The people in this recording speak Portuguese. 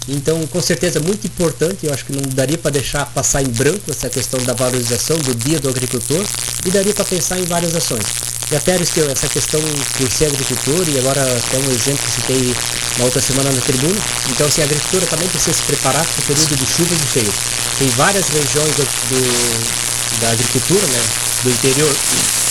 Então, com certeza, muito importante, eu acho que não daria para deixar passar em branco essa questão da valorização do Dia do Agricultor e daria para pensar em várias ações. E até, Aristeu, essa questão por ser agricultor, e agora até um exemplo que citei na outra semana na tribuna, então assim, a agricultura também precisa se preparar para o período de chuvas e feios. Tem várias regiões da agricultura, né, do interior